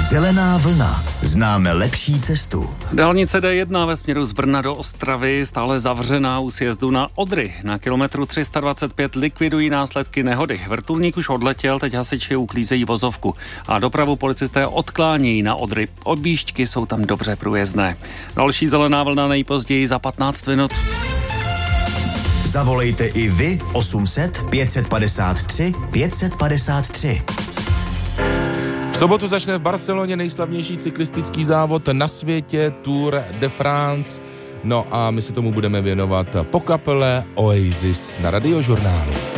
Zelená vlna. Známe lepší cestu. Dálnice D1 ve směru z Brna do Ostravy stále zavřená u sjezdu na Odry. Na kilometru 325 likvidují následky nehody. Vrtulník už odletěl, teď hasiči uklízejí vozovku. A dopravu policisté odklánějí na Odry. Objížďky jsou tam dobře průjezdné. Další zelená vlna nejpozději za 15 minut. Zavolejte i vy 800 553 553. V sobotu začne v Barceloně nejslavnější cyklistický závod na světě, Tour de France. No a my se tomu budeme věnovat po kapele Oasis na Radiožurnálu.